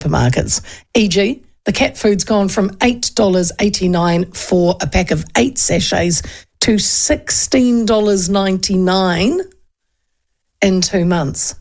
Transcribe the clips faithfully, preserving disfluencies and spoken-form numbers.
supermarkets. for example, the cat food's gone from eight dollars eighty-nine for a pack of eight sachets to sixteen dollars ninety-nine in two months.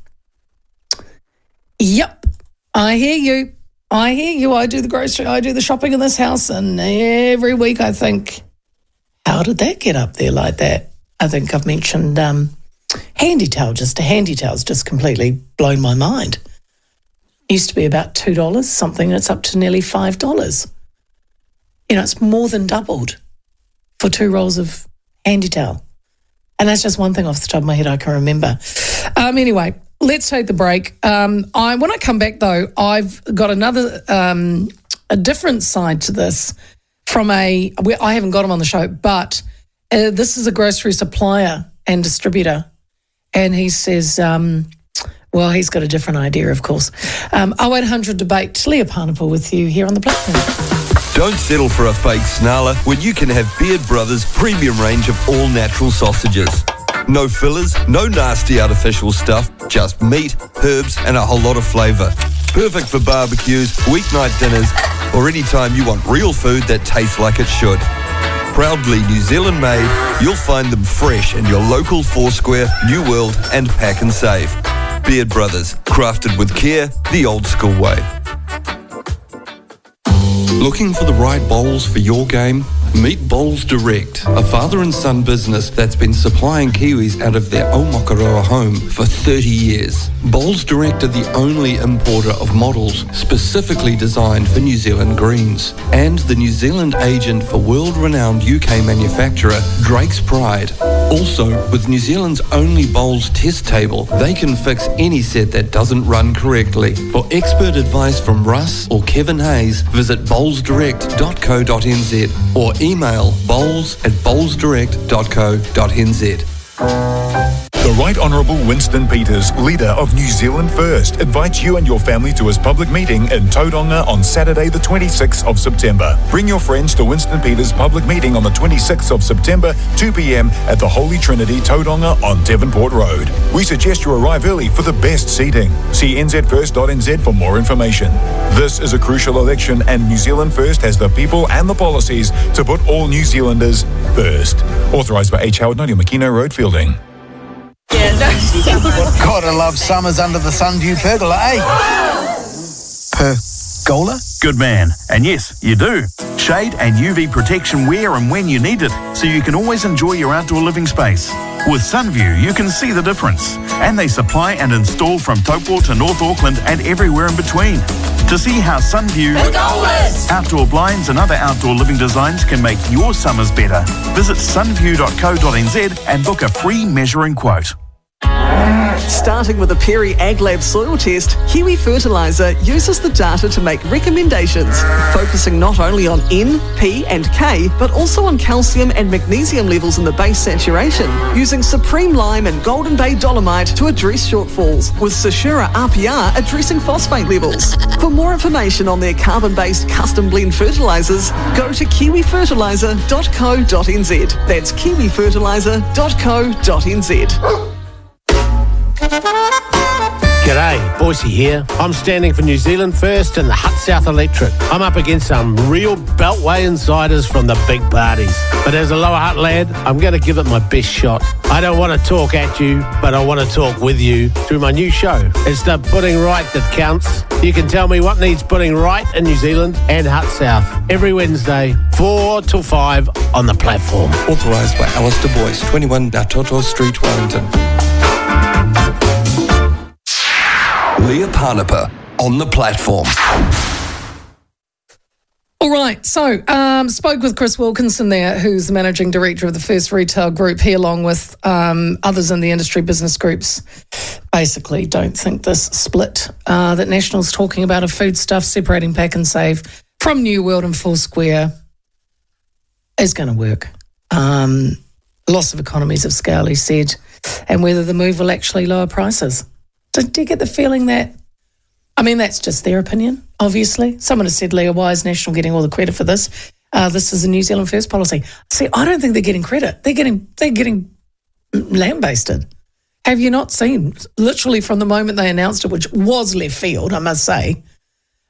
Yep, I hear you. I hear you. I do the grocery, I do the shopping in this house, and every week I think, how did that get up there like that? I think I've mentioned um, Handy Towel, just a Handy Towel's just completely blown my mind. Used to be about two dollars something, it's up to nearly five dollars. You know, it's more than doubled for two rolls of Handy Towel. And that's just one thing off the top of my head I can remember. Um, anyway, let's take the break. Um, I when I come back, though, I've got another, um, a different side to this from a, I haven't got him on the show, but uh, this is a grocery supplier and distributor. And he says... Um, Well, he's got a different idea, of course. Um, oh eight hundred debate, Leah Parnapel with you here on the platform. Don't settle for a fake snarler when you can have Beard Brothers' premium range of all-natural sausages. No fillers, no nasty artificial stuff, just meat, herbs and a whole lot of flavour. Perfect for barbecues, weeknight dinners, or any time you want real food that tastes like it should. Proudly New Zealand made, you'll find them fresh in your local Foursquare, New World and Pack and Save. Beard Brothers, crafted with care, the old school way. Looking for the right bowls for your game? Meet Bowls Direct, a father and son business that's been supplying Kiwis out of their Aomakaroa home for thirty years. Bowls Direct are the only importer of models specifically designed for New Zealand greens, and the New Zealand agent for world-renowned U K manufacturer Drake's Pride. Also, with New Zealand's only bowls test table, they can fix any set that doesn't run correctly. For expert advice from Russ or Kevin Hayes, visit bowls direct dot co dot n z or email bowls at bowls direct dot co dot n z. The Right Honourable Winston Peters, leader of New Zealand First, invites you and your family to his public meeting in Tauranga on Saturday the twenty-sixth of September. Bring your friends to Winston Peters' public meeting on the twenty-sixth of September, two p m at the Holy Trinity, Tauranga on Devonport Road. We suggest you arrive early for the best seating. See n z first dot n z for more information. This is a crucial election and New Zealand First has the people and the policies to put all New Zealanders first. Authorised by H. Howard, ninety Makino Road, Fielding. Yeah, no. Gotta love summers under the Sunview pergola, eh? Pergola? Good man. And yes, you do. Shade and U V protection where and when you need it, so you can always enjoy your outdoor living space. With Sunview, you can see the difference. And they supply and install from Taupo to North Auckland and everywhere in between. To see how Sunview, outdoor blinds and other outdoor living designs can make your summers better, visit sunview dot co dot n z and book a free measuring quote. Starting with a Perry AgLab soil test, Kiwi Fertiliser uses the data to make recommendations, focusing not only on N, P and K, but also on calcium and magnesium levels in the base saturation, using Supreme Lime and Golden Bay Dolomite to address shortfalls, with Sashura R P R addressing phosphate levels. For more information on their carbon-based custom blend fertilisers, go to kiwi fertiliser dot co dot n z. That's kiwi fertiliser dot co dot n z. G'day, Boise here. I'm standing for New Zealand First and the Hut South Electric. I'm up against some real Beltway insiders from the big parties. But as a Lower Hutt lad, I'm going to give it my best shot. I don't want to talk at you, but I want to talk with you through my new show. It's the putting right that counts. You can tell me what needs putting right in New Zealand and Hut South every Wednesday, four till five on the platform. Authorised by Alistair Boyce, twenty-one Datoto Street, Wellington. Leah Parnapel on the platform. All right, so um, spoke with Chris Wilkinson there, who's the managing director of the First Retail Group. He, along with um, others in the industry business groups, basically don't think this split uh, that National's talking about of food stuff, separating Pack and Save from New World and Foursquare, is going to work. Um, loss of economies of scale, he said, and whether the move will actually lower prices. Do, do you get the feeling that, I mean, that's just their opinion, obviously. Someone has said, Leah, why is National getting all the credit for this? Uh, this is a New Zealand First policy. See, I don't think they're getting credit. They're getting they're getting lambasted. Have you not seen, literally from the moment they announced it, which was left field, I must say,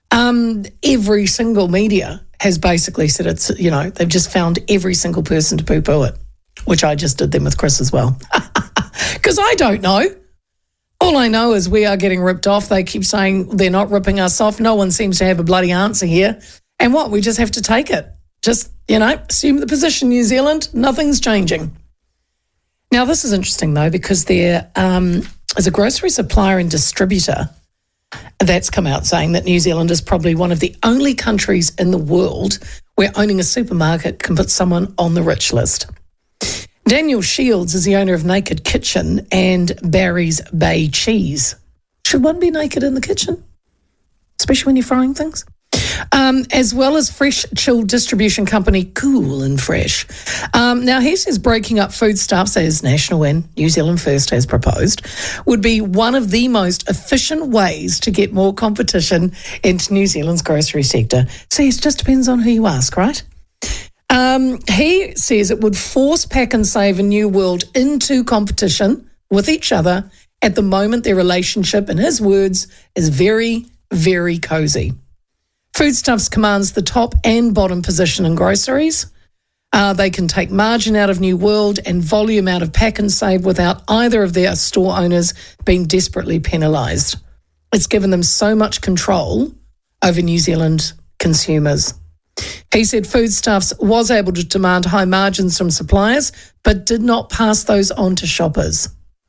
Um, every single media has basically said it's, you know, they've just found every single person to poo-poo it, which I just did them with Chris as well. Because I don't know. All I know is we are getting ripped off. They keep saying they're not ripping us off. No one seems to have a bloody answer here. And what? We just have to take it. Just, you know, assume the position, New Zealand. Nothing's changing. Now, this is interesting, though, because there um, is a grocery supplier and distributor that's come out saying that New Zealand is probably one of the only countries in the world where owning a supermarket can put someone on the rich list. Daniel Shields is the owner of Naked Kitchen and Barry's Bay Cheese. Should one be naked in the kitchen? Especially when you're frying things? Um, as well as fresh chilled distribution company Cool and Fresh. Um, now, he says breaking up foodstuffs, as National and New Zealand First has proposed, would be one of the most efficient ways to get more competition into New Zealand's grocery sector. See, it just depends on who you ask, right? Um, he says it would force Pack and Save and New World into competition with each other. At the moment, their relationship, in his words, is very, very cosy. Foodstuffs commands the top and bottom position in groceries. Uh, they can take margin out of New World and volume out of Pack and Save without either of their store owners being desperately penalised. It's given them so much control over New Zealand consumers. He said Foodstuffs was able to demand high margins from suppliers, but did not pass those on to shoppers.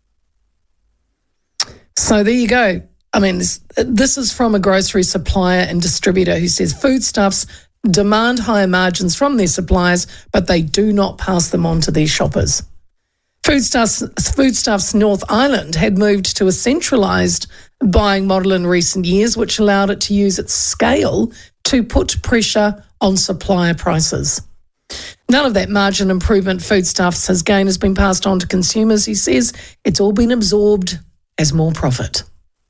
So there you go. I mean, this, this is from a grocery supplier and distributor who says Foodstuffs demand higher margins from their suppliers, but they do not pass them on to their shoppers. Foodstuffs, Foodstuffs North Island had moved to a centralised buying model in recent years, which allowed it to use its scale to put pressure on supplier prices. None of that margin improvement Foodstuffs has gained has been passed on to consumers. He says it's all been absorbed as more profit.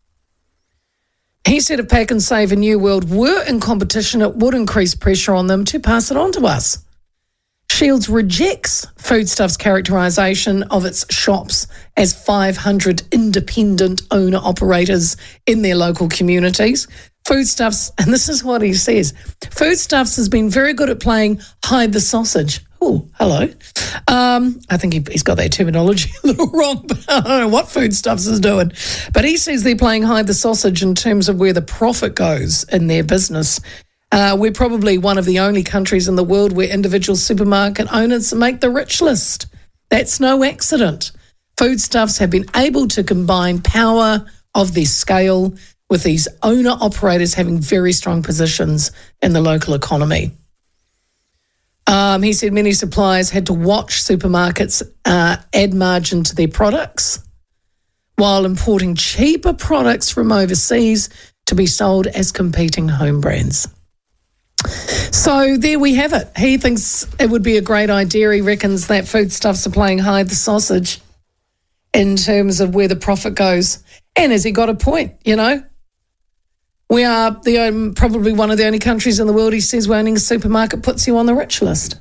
He said if Pack and Save and New World were in competition, it would increase pressure on them to pass it on to us. Shields rejects Foodstuffs' characterisation of its shops as five hundred independent owner-operators in their local communities. Foodstuffs, and this is what he says, Foodstuffs has been very good at playing hide the sausage. Oh, hello. Um, I think he, he's got that terminology a little wrong, but I don't know what Foodstuffs is doing. But he says they're playing hide the sausage in terms of where the profit goes in their business. Uh, we're probably one of the only countries in the world where individual supermarket owners make the rich list. That's no accident. Foodstuffs have been able to combine power of their scale with these owner-operators having very strong positions in the local economy. Um, he said many suppliers had to watch supermarkets uh, add margin to their products while importing cheaper products from overseas to be sold as competing home brands. So there we have it. He thinks it would be a great idea. He reckons that Foodstuffs are playing hide the sausage in terms of where the profit goes. And has he got a point, you know? We are the um, probably one of the only countries in the world, he says, where owning a supermarket puts you on the rich list.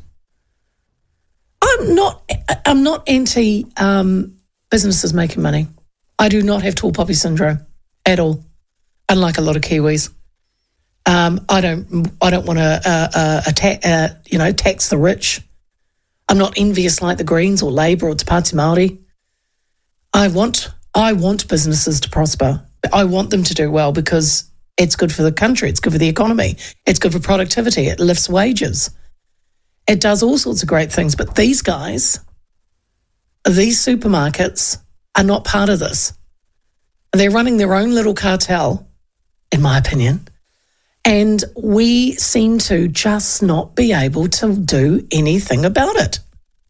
I'm not I'm not anti um, businesses making money. I do not have tall poppy syndrome at all, unlike a lot of Kiwis. Um, I don't I don't want to uh, uh, attack uh, you know tax the rich. I'm not envious like the Greens or Labour or Te Pāti Māori. I want I want businesses to prosper. I want them to do well because it's good for the country. It's good for the economy. It's good for productivity. It lifts wages. It does all sorts of great things. But these guys, these supermarkets are not part of this. They're running their own little cartel, in my opinion. And we seem to just not be able to do anything about it.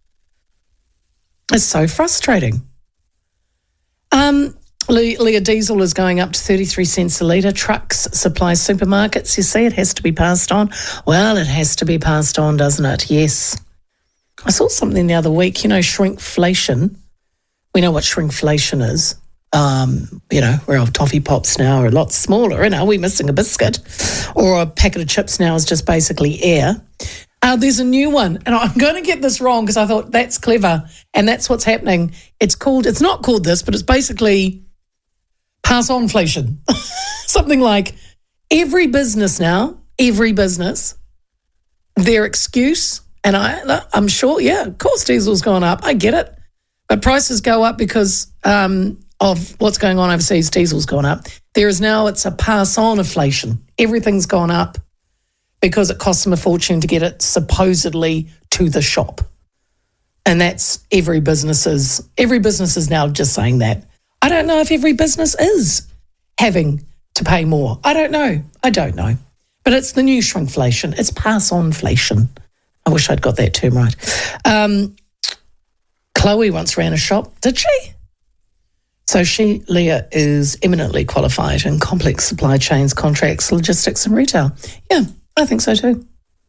It's so frustrating. Um... Leah diesel is going up to thirty-three cents a litre. Trucks supply supermarkets. You see, it has to be passed on. Well, it has to be passed on, doesn't it? Yes. I saw something the other week, you know, shrinkflation. We know what shrinkflation is. Um, you know, where our toffee pops now are a lot smaller, and are we missing a biscuit? Or a packet of chips now is just basically air. Uh, there's a new one, and I'm going to get this wrong because I thought that's clever, and that's what's happening. It's called, it's not called this, but it's basically pass on inflation. Something like every business now, every business, their excuse, and I, I'm sure, yeah, of course diesel's gone up. I get it. But prices go up because um, of what's going on overseas. Diesel's gone up. There is now, it's a pass-on inflation. Everything's gone up because it costs them a fortune to get it supposedly to the shop. And that's every business's, every business is now just saying that. I don't know if every business is having to pay more. I don't know. I don't know. But it's the new shrinkflation. It's pass-on inflation. I wish I'd got that term right. Um, Chloe once ran a shop, did she? So she, Leah, is eminently qualified in complex supply chains, contracts, logistics and retail. Yeah, I think so too.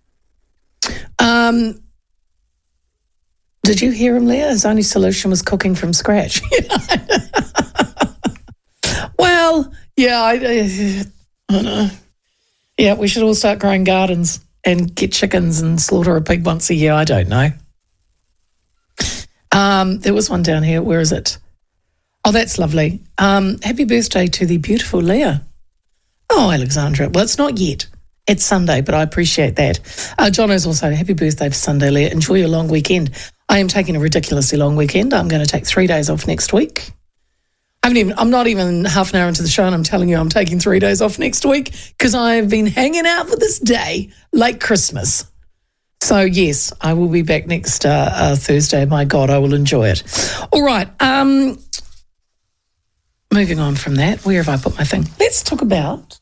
Um, did you hear him, Leah? His only solution was cooking from scratch. Well, yeah, I, I don't know. Yeah, we should all start growing gardens and get chickens and slaughter a pig once a year. I don't know. Um, there was one down here. Where is it? Oh, that's lovely. Um, happy birthday to the beautiful Leah. Oh, Alexandra. Well, it's not yet. It's Sunday, but I appreciate that. Uh, Jono's also, happy birthday for Sunday, Leah. Enjoy your long weekend. I am taking a ridiculously long weekend. I'm going to take three days off next week. I haven't even, I'm not even half an hour into the show and I'm telling you I'm taking three days off next week because I've been hanging out for this day like Christmas. So, yes, I will be back next uh, uh, Thursday. My God, I will enjoy it. All right. Um, moving on from that, where have I put my thing? Let's talk about...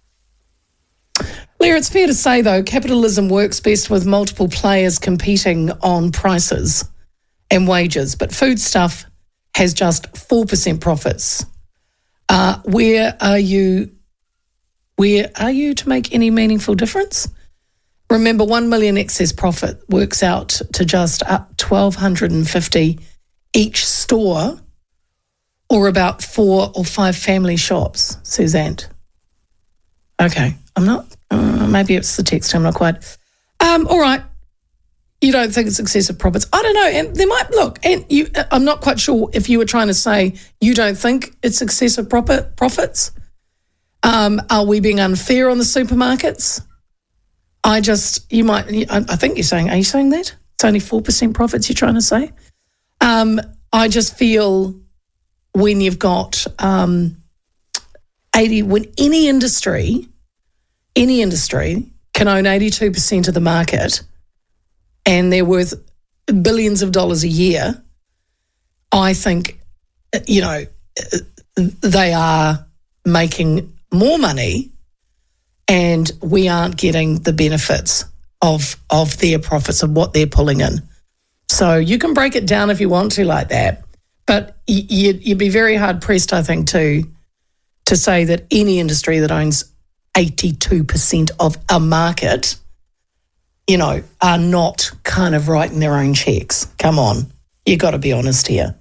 Leah, it's fair to say, though, capitalism works best with multiple players competing on prices and wages, but foodstuff has just four percent profits. Uh, where are you, where are you to make any meaningful difference? Remember, one million excess profit works out to just up twelve fifty each store or about four or five family shops, Suzanne. Okay, I'm not, uh, maybe it's the text, I'm not quite. Um, all right, you don't think it's excessive profits. I don't know, and there might, look, and you, I'm not quite sure if you were trying to say you don't think it's excessive profit, profits. Um, are we being unfair on the supermarkets? I just, you might, I think you're saying, are you saying that? It's only four percent profits you're trying to say? Um, I just feel when you've got um, eighty, when any industry, any industry can own eighty-two percent of the market and they're worth billions of dollars a year, I think, you know, they are making more money and we aren't getting the benefits of of their profits, of what they're pulling in. So you can break it down if you want to like that, but you'd, you'd be very hard-pressed, I think, to, to say that any industry that owns eighty-two percent of a market, you know, are not kind of writing their own checks. Come on, you got to be honest here.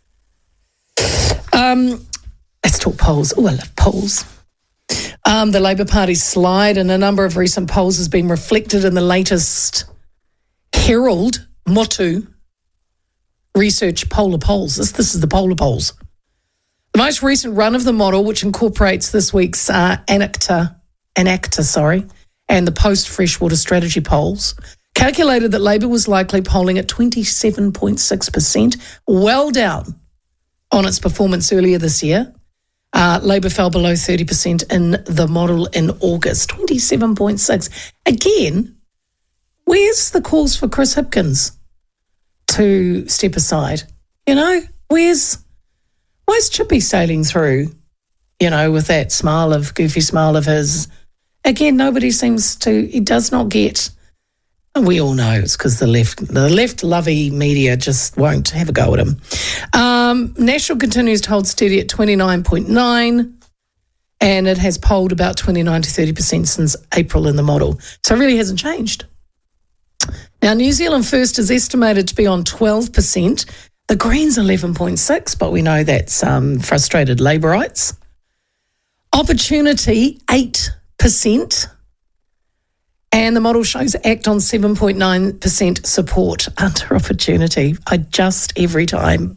Um, let's talk polls. Oh, I love polls. Um, the Labour Party's slide in a number of recent polls has been reflected in the latest Herald Motu research polar polls. This, this is the polar polls. The most recent run of the model, which incorporates this week's uh, ANACTA, ANACTA, sorry, and the post-Freshwater strategy polls, calculated that Labour was likely polling at twenty-seven point six percent, well down on its performance earlier this year. Uh, Labour fell below thirty percent in the model in August, twenty-seven point six. Again, where's the calls for Chris Hipkins to step aside? You know, where's, where's Chippy sailing through, you know, with that smile of, goofy smile of his? Again, nobody seems to, he does not get, we all know it's because the left, the left lovey media just won't have a go at him. Um, National continues to hold steady at twenty-nine point nine and it has polled about twenty-nine to thirty percent since April in the model. So it really hasn't changed. Now, New Zealand First is estimated to be on twelve percent. The Greens eleven point six, but we know that's um, frustrated Labourites. Opportunity, eight percent. And the model shows ACT on seven point nine percent support under Opportunity. I just, every time,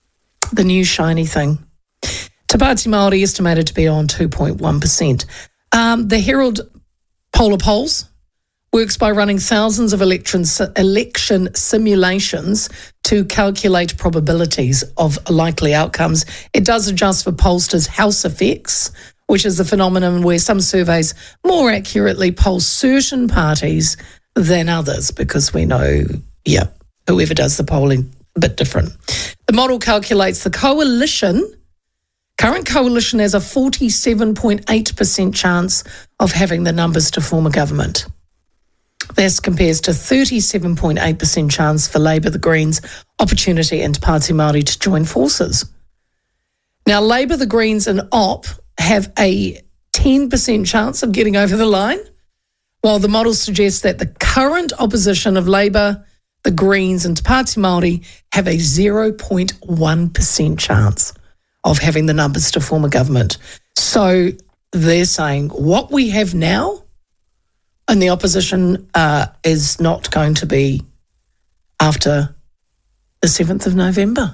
the new shiny thing. Te Pāti Māori estimated to be on two point one percent. Um, the Herald Polar Polls works by running thousands of election, election simulations to calculate probabilities of likely outcomes. It does adjust for pollsters' house effects, which is a phenomenon where some surveys more accurately poll certain parties than others, because we know, yeah, whoever does the polling, a bit different. The model calculates the coalition. Current coalition has a forty-seven point eight percent chance of having the numbers to form a government. This compares to thirty-seven point eight percent chance for Labour, the Greens, Opportunity and Pāti Māori to join forces. Now, Labour, the Greens and Op have a ten percent chance of getting over the line, while the model suggests that the current opposition of Labour, the Greens and Pāti Māori have a zero point one percent chance of having the numbers to form a government. So they're saying what we have now and the opposition uh, is not going to be after the seventh of November.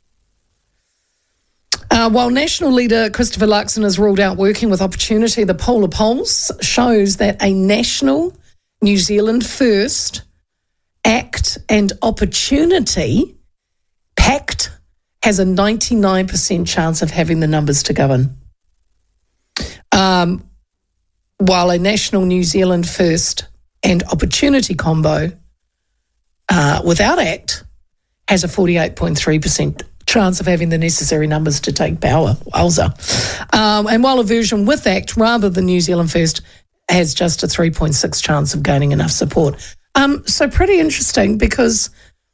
Uh, while National leader Christopher Luxon has ruled out working with Opportunity, the Polar Polls shows that a national New Zealand First Act and Opportunity pact has a ninety-nine percent chance of having the numbers to govern. Um, while a National New Zealand First and Opportunity combo uh, without Act has a forty-eight point three percent chance of having the necessary numbers to take power. Wowza. Um, and while a version with Act rather than New Zealand First has just a three point six chance of gaining enough support. Um, so pretty interesting, because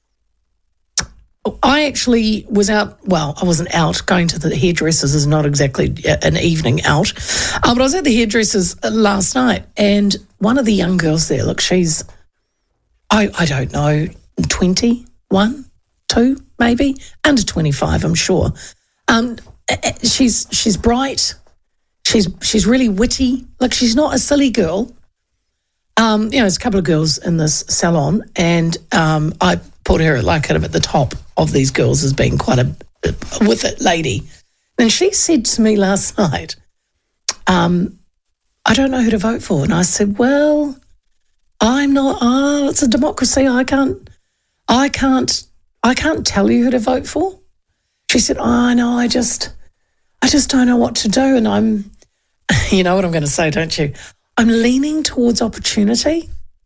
I actually was out, well, I wasn't out. Going to the hairdressers is not exactly an evening out. Um, but I was at the hairdressers last night, and one of the young girls there, look, she's, I, I don't know, twenty-one, two maybe, under twenty-five, I'm sure. Um, she's she's bright. She's she's really witty. Like, she's not a silly girl. Um, you know, there's a couple of girls in this salon, and um, I put her like kind of at the top of these girls as being quite a, a with it lady. And she said to me last night, um, I don't know who to vote for. And I said, well, I'm not, oh, it's a democracy. I can't, I can't, I can't tell you who to vote for. She said, oh, no, I just, I just don't know what to do. And I'm, you know what I'm going to say, don't you? I'm leaning towards Opportunity.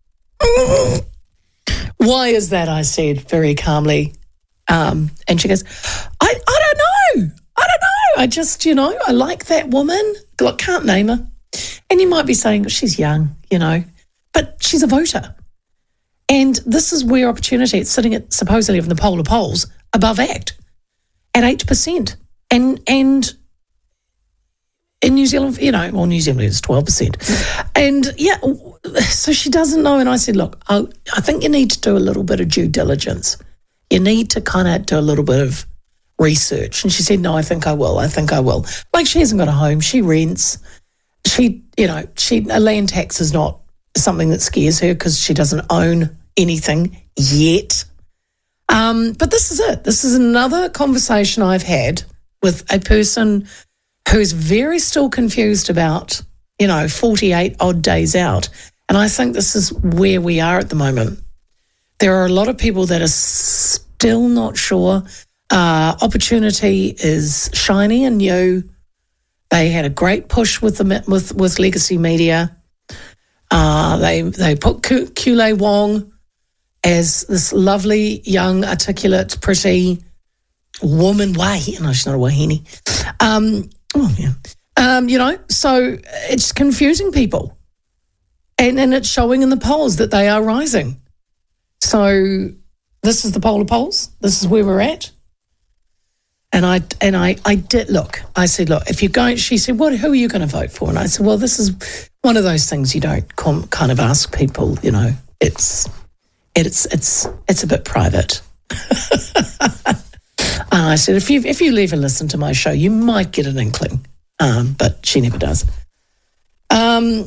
Why is that? I said very calmly. Um, and she goes, I, I don't know. I don't know. I just, you know, I like that woman. Look, can't name her. And you might be saying, she's young, you know, but she's a voter. And this is where Opportunity, it's sitting at supposedly in the Polar Polls above Act at eight percent. And, and in New Zealand, you know, well, New Zealand is twelve percent. And yeah, so she doesn't know. And I said, look, I, I think you need to do a little bit of due diligence. You need to kind of do a little bit of research. And she said, no, I think I will. I think I will. Like, she hasn't got a home. She rents. She, you know, she, a land tax is not something that scares her because she doesn't own anything yet. Um, but this is it. This is another conversation I've had with a person who's very still confused about, you know, forty-eight odd days out. And I think this is where we are at the moment. There are a lot of people that are still not sure. Uh, Opportunity is shiny and new. They had a great push with the with with legacy media. Uh, they they put Kule Wong as this lovely, young, articulate, pretty woman. Wahine, no, she's not a Wahine. Um, oh yeah, um, you know. So it's confusing people, and and it's showing in the polls that they are rising. So this is the Polar Polls. This is where we're at. And I and I, I did look. I said, look, if you're going, she said, what? Who are you going to vote for? And I said, well, this is one of those things you don't com, kind of ask people. You know, it's it's it's it's a bit private. And I said, if you if you ever listen to my show, you might get an inkling, um, but she never does. Um,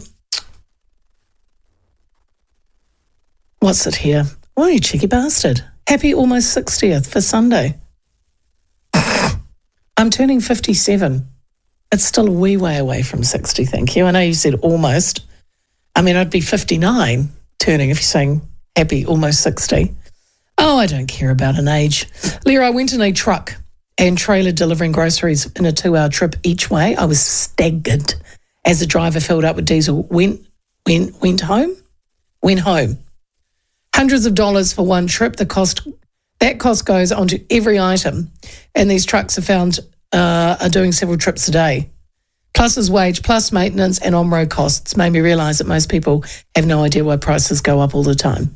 what's it here? Oh, you cheeky bastard! Happy almost sixtieth for Sunday. I'm turning fifty-seven. It's still a wee way away from sixty, thank you. I know you said almost. I mean, I'd be fifty-nine turning if you're saying happy, almost sixty. Oh, I don't care about an age. Leah, I went in a truck and trailer delivering groceries in a two-hour trip each way. I was staggered as the driver filled up with diesel. Went, went, went home? Went home. Hundreds of dollars for one trip. The cost, that cost goes onto every item, and these trucks are found uh, are doing several trips a day. Plus his wage, plus maintenance and on-road costs made me realise that most people have no idea why prices go up all the time.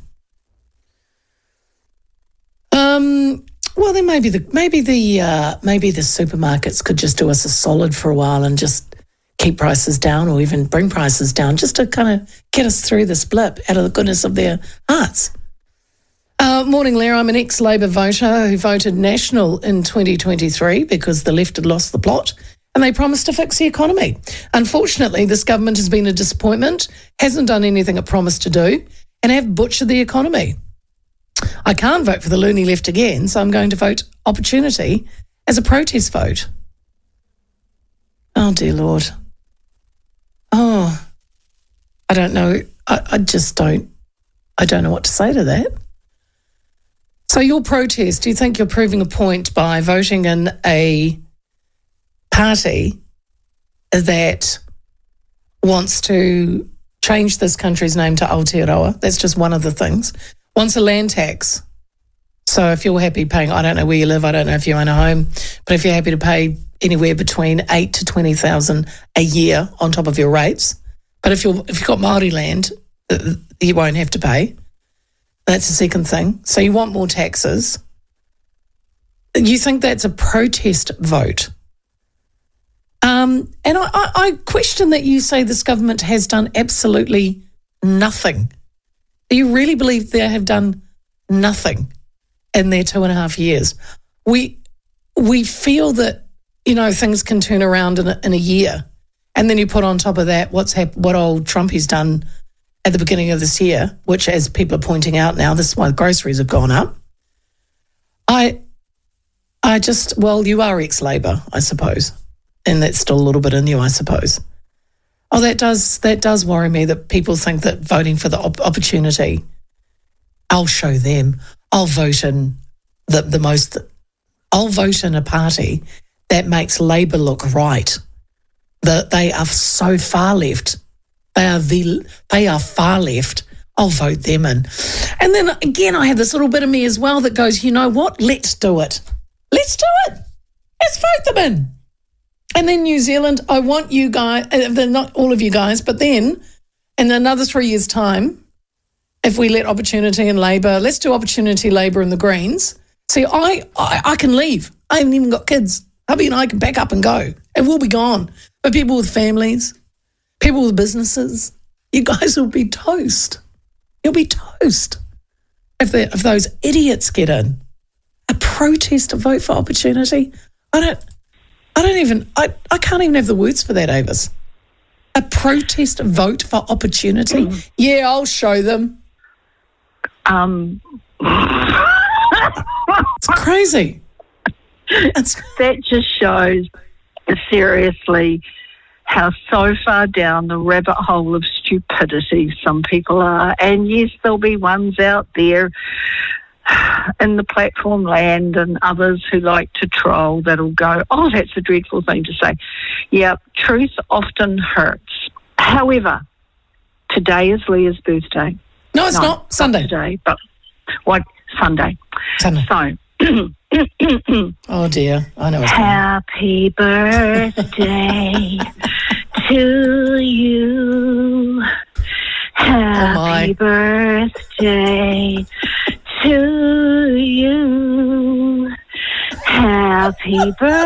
Um, well, then maybe the maybe the uh, maybe the supermarkets could just do us a solid for a while and just keep prices down, or even bring prices down, just to kind of get us through this blip out of the goodness of their hearts. Uh, morning, Leah. I'm an ex-Labor voter who voted National in twenty twenty-three because the left had lost the plot and they promised to fix the economy. Unfortunately, this government has been a disappointment, hasn't done anything it promised to do, and have butchered the economy. I can't vote for the loony left again, so I'm going to vote Opportunity as a protest vote. Oh, dear Lord. Oh, I don't know. I, I just don't, I don't know what to say to that. So your protest, do you think you're proving a point by voting in a party that wants to change this country's name to Aotearoa? That's just one of the things. Wants a land tax. So if you're happy paying, I don't know where you live, I don't know if you own a home, but if you're happy to pay anywhere between eight to twenty thousand a year on top of your rates, but if you're if you've got Māori land, you won't have to pay. That's the second thing. So you want more taxes. You think that's a protest vote? Um, and I, I, I question that you say this government has done absolutely nothing. Do you really believe they have done nothing in their two and a half years? We we feel that, you know, things can turn around in a, in a year, and then you put on top of that what's hap- what old Trumpy's done at the beginning of this year, which, as people are pointing out now, this is why groceries have gone up. I, I just, well, you are ex-Labor, I suppose, and that's still a little bit in you, I suppose. Oh, that does that does worry me that people think that voting for the op- opportunity, I'll show them. I'll vote in the, the most, I'll vote in a party that makes Labor look right. That they are so far left. They are the they are far left. I'll vote them in. And then again, I have this little bit of me as well that goes, you know what? Let's do it. Let's do it. Let's vote them in. And then New Zealand, I want you guys, they're not all of you guys, but then in another three years' time, if we let Opportunity and Labor, let's do Opportunity, Labor and the Greens. See, I, I, I can leave. I haven't even got kids. Hubby and I can pack up and go. And we'll be gone. But people with families, people with businesses, you guys will be toast. You'll be toast if, if those idiots get in. A protest to vote for Opportunity? I don't... I don't even, I, I can't even have the words for that, Avis. A protest vote for Opportunity? Mm. Yeah, I'll show them. Um, It's crazy. It's... That just shows seriously how so far down the rabbit hole of stupidity some people are. And yes, there'll be ones out there in the platform land and others who like to troll that'll go, oh, that's a dreadful thing to say. Yeah, truth often hurts. However, today is Leah's birthday. No, it's no, not. Sunday. Not today, but what? Sunday. Sunday. So. Oh, dear. I know it's Happy birthday to you. Happy oh birthday to you. Happy birthday.